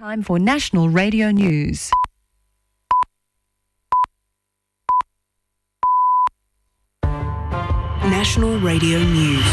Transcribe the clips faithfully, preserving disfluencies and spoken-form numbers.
Time for National Radio News. National Radio News.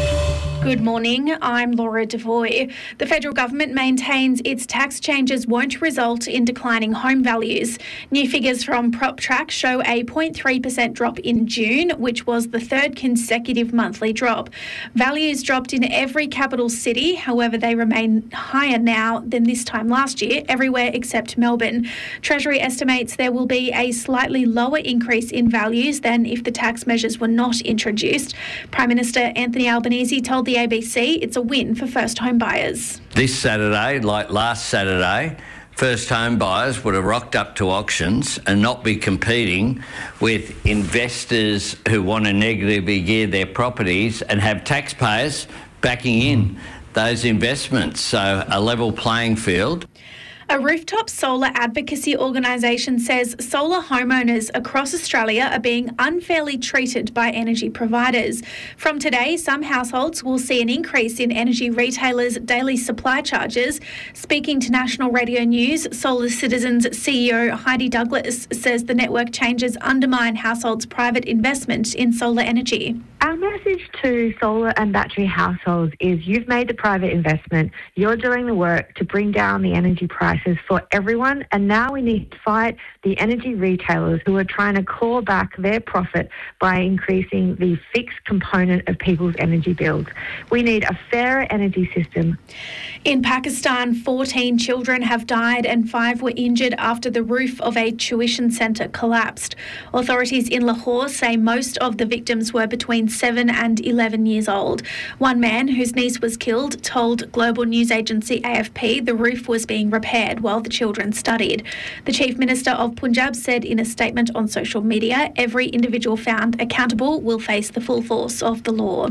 Good morning, I'm Laura Devoy. The federal government maintains its tax changes won't result in declining home values. New figures from PropTrack show a zero point three percent drop in June, which was the third consecutive monthly drop. Values dropped in every capital city, however they remain higher now than this time last year, everywhere except Melbourne. Treasury estimates there will be a slightly lower increase in values than if the tax measures were not introduced. Prime Minister Anthony Albanese told the A B C it's a win for first home buyers. This Saturday, like last Saturday, first home buyers would have rocked up to auctions and not be competing with investors who want to negatively gear their properties and have taxpayers backing in those investments. So a level playing field. A rooftop solar advocacy organisation says solar homeowners across Australia are being unfairly treated by energy providers. From today, some households will see an increase in energy retailers' daily supply charges. Speaking to National Radio News, Solar Citizens C E O Heidi Douglas says the network changes undermine households' private investment in solar energy. Our message to solar and battery households is you've made the private investment, you're doing the work to bring down the energy prices for everyone, and now we need to fight the energy retailers who are trying to claw back their profit by increasing the fixed component of people's energy bills. We need a fairer energy system. In Pakistan, fourteen children have died and five were injured after the roof of a tuition centre collapsed. Authorities in Lahore say most of the victims were between seven and eleven years old. One man whose niece was killed told global news agency A F P the roof was being repaired while the children studied. The Chief Minister of Punjab said in a statement on social media, every individual found accountable will face the full force of the law.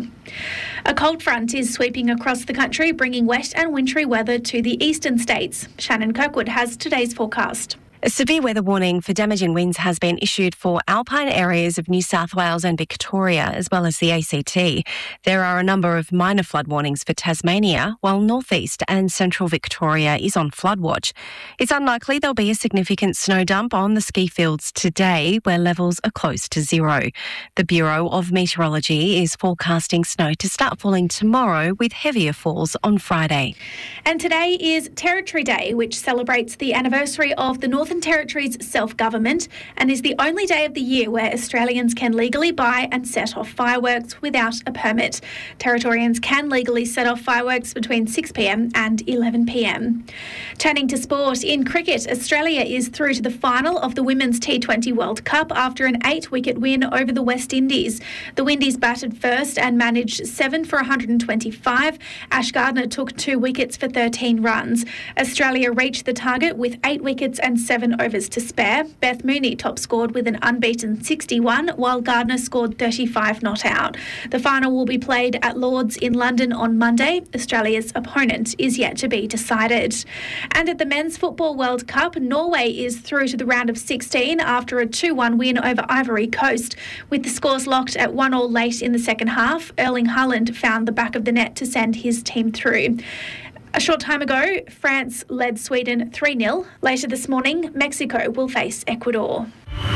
A cold front is sweeping across the country, bringing wet and wintry weather to the eastern states. Shannon Kirkwood has today's forecast. A severe weather warning for damaging winds has been issued for alpine areas of New South Wales and Victoria, as well as the A C T. There are a number of minor flood warnings for Tasmania, while northeast and central Victoria is on flood watch. It's unlikely there'll be a significant snow dump on the ski fields today, where levels are close to zero. The Bureau of Meteorology is forecasting snow to start falling tomorrow, with heavier falls on Friday. And today is Territory Day, which celebrates the anniversary of the Northern Territory's self-government and is the only day of the year where Australians can legally buy and set off fireworks without a permit. Territorians can legally set off fireworks between six p m and eleven p m. Turning to sport, in cricket, Australia is through to the final of the Women's T twenty World Cup after an eight-wicket win over the West Indies. The Windies batted first and managed seven for one hundred twenty-five. Ash Gardner took two wickets for thirteen runs. Australia reached the target with eight wickets and seven overs to spare. Beth Mooney top scored with an unbeaten sixty-one, while Gardner scored thirty-five not out. The final will be played at Lord's in London on Monday. Australia's opponent is yet to be decided. And at the Men's Football World Cup, Norway is through to the round of sixteen after a two one win over Ivory Coast. With the scores locked at one all late in the second half, Erling Haaland found the back of the net to send his team through. A short time ago, France led Sweden three nil. Later this morning, Mexico will face Ecuador.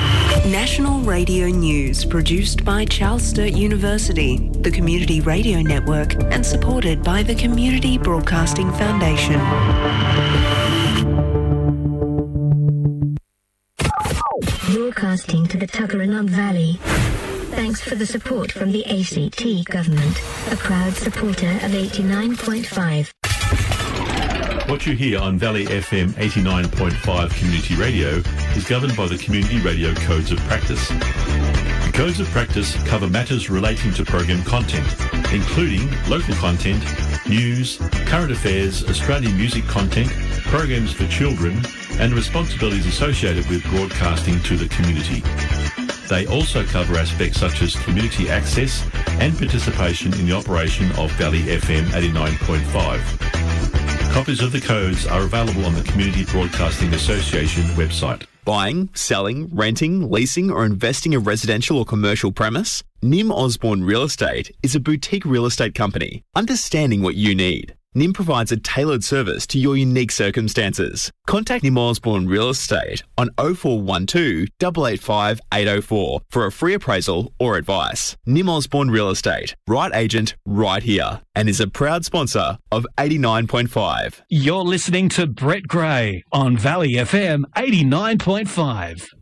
National Radio News, produced by Charles Sturt University, the Community Radio Network, and supported by the Community Broadcasting Foundation. Broadcasting to the Tuggeranong Valley. Thanks for the support from the A C T government, a proud supporter of eighty-nine point five. What you hear on Valley F M eighty-nine point five Community Radio is governed by the Community Radio Codes of Practice. The Codes of Practice cover matters relating to program content, including local content, news, current affairs, Australian music content, programs for children, and responsibilities associated with broadcasting to the community. They also cover aspects such as community access and participation in the operation of Valley F M eighty-nine point five. Copies of the codes are available on the Community Broadcasting Association website. Buying, selling, renting, leasing or investing a residential or commercial premise? Nim Osborne Real Estate is a boutique real estate company, understanding what you need. N I M provides a tailored service to your unique circumstances. Contact N I M Osborne Real Estate on oh four one two, eight eight five, eight oh four for a free appraisal or advice. N I M Osborne Real Estate, right agent, right here, and is a proud sponsor of eighty-nine point five. You're listening to Brett Gray on Valley F M eighty-nine point five.